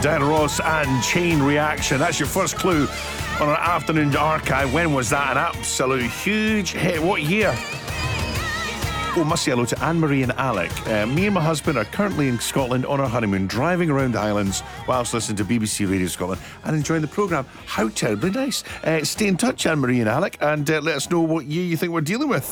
Diana Ross and Chain Reaction. That's your first clue on our afternoon archive. When was that? An absolute huge hit. What year? Oh, must say hello to Anne-Marie and Alec. Me and my husband are currently in Scotland on our honeymoon, driving around the islands whilst listening to BBC Radio Scotland and enjoying the programme. How terribly nice. Stay in touch, Anne-Marie and Alec, and let us know what year you think we're dealing with.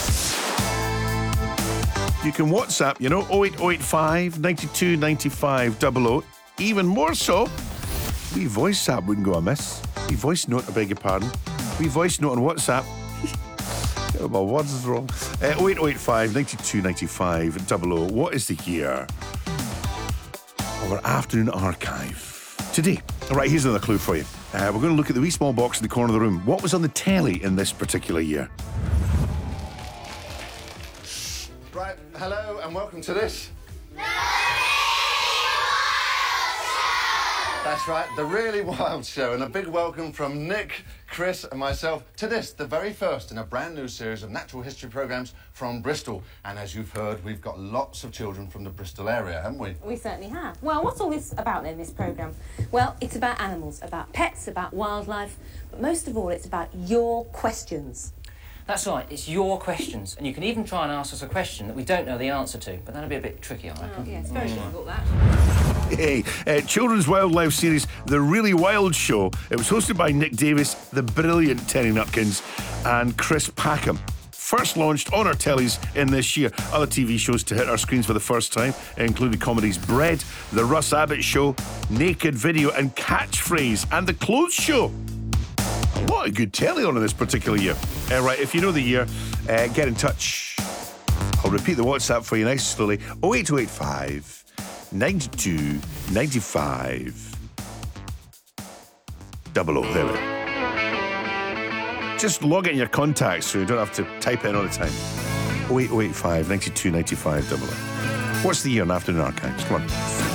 You can WhatsApp, 08085 92 95 00. Even more so, we voice app wouldn't go amiss. We voice note, I beg your pardon. We voice note on WhatsApp. My words is wrong. 08085 92 95 00. What is the year of our afternoon archive today? All right, here's another clue for you. We're going to look at the wee small box in the corner of the room. What was on the telly in this particular year? Right, hello and welcome to this. That's right, The Really Wild Show, and a big welcome from Nick, Chris and myself to this, the very first in a brand new series of natural history programmes from Bristol. And as you've heard, we've got lots of children from the Bristol area, haven't we? We certainly have. Well, what's all this about then, this programme? Well, it's about animals, about pets, about wildlife, but most of all, it's about your questions. That's right, it's your questions, and you can even try and ask us a question that we don't know the answer to, but that'll be a bit tricky, I reckon. Oh, yeah, it's very difficult, that. Hey, children's wildlife series, The Really Wild Show. It was hosted by Nick Davis, the brilliant Tenny Nutkins, and Chris Packham. First launched on our tellies in this year. Other TV shows to hit our screens for the first time included comedies Bread, The Russ Abbott Show, Naked Video and Catchphrase, and The Clothes Show. A lot of good telly on in this particular year. Right, if you know the year, get in touch. I'll repeat the WhatsApp for you nice and slowly. 08285 92 95 00. There we go. Just log it in your contacts so you don't have to type it in all the time. 08085 92 95 00. What's the year in Afternoon Archives? Come on.